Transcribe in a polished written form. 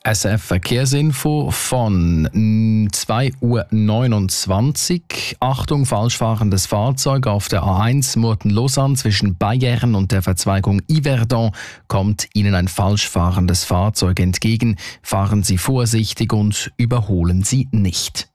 SF Verkehrsinfo von 2:29 Uhr. Achtung, falschfahrendes Fahrzeug auf der A1 Murten-Lausanne zwischen Bayern und der Verzweigung Yverdon kommt Ihnen ein falschfahrendes Fahrzeug entgegen. Fahren Sie vorsichtig und überholen Sie nicht.